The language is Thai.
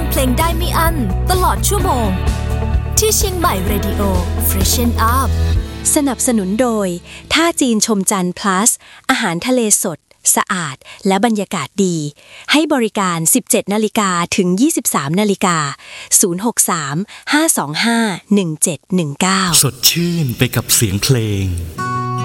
งเพลงได้ไม่อั้นตลอดชั่วโมงที่เชียงใหม่ Radio Freshen Up สนับสนุนโดยท่าจีนชมจันทร์ plus อาหารทะเลสดสะอาดและบรรยากาศดีให้บริการ 17:00 นถึง 23:00 น063 525 1719 สดชื่นไปกับเสียงเพลง